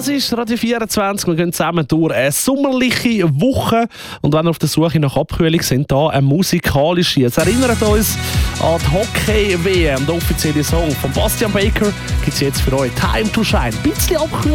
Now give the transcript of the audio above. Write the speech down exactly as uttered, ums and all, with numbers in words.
Das ist Radio vierundzwanzig. Wir gehen zusammen durch eine sommerliche Woche. Und wenn wir auf der Suche nach Abkühlung sind, da eine musikalische. Es erinnert uns an die Hockey-W M. Der offizielle Song von Bastian Baker gibt es jetzt für euch. Time to Shine. Ein bisschen Abkühlung